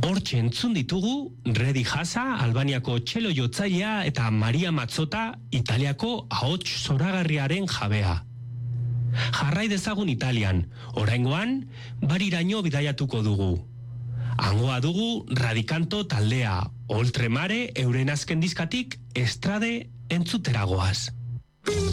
Hortxe entzun ditugu Redi Haza, Albaniako txelo jotzailea eta Maria Mazzotta, Italiako ahots zoragarriaren jabea. Jarrai dezagun Italian, oraingoan Bariraino bidaiatuko dugu. Hangoa dugu Radikanto taldea, Oltremare euren azken diskatik Estrade entzuteragoaz.